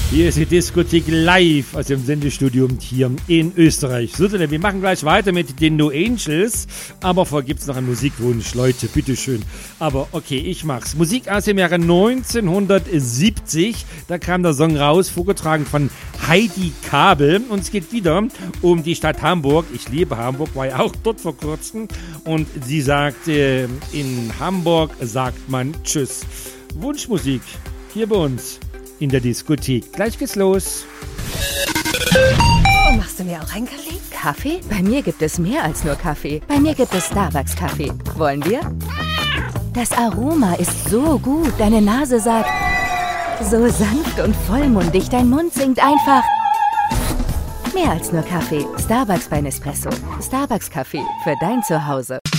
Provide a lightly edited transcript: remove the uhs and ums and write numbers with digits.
Hier ist die Diskothek live aus dem Sendestudio hier in Österreich. So, wir machen gleich weiter mit den No Angels, aber vorher gibt es noch einen Musikwunsch. Leute, bitteschön. Aber okay, ich mach's. Musik aus dem Jahre 1970, da kam der Song raus, vorgetragen von Heidi Kabel. Und es geht wieder um die Stadt Hamburg. Ich liebe Hamburg, war ja auch dort vor kurzem. Und sie sagt, in Hamburg sagt man Tschüss. Wunschmusik hier bei uns in der Diskothek. Gleich geht's los. Oh, machst du mir auch einen Kaffee? Kaffee? Bei mir gibt es mehr als nur Kaffee. Bei mir gibt es Starbucks Kaffee. Wollen wir? Das Aroma ist so gut. Deine Nase sagt so sanft und vollmundig. Dein Mund singt einfach mehr als nur Kaffee. Starbucks bei Nespresso. Starbucks Kaffee für dein Zuhause.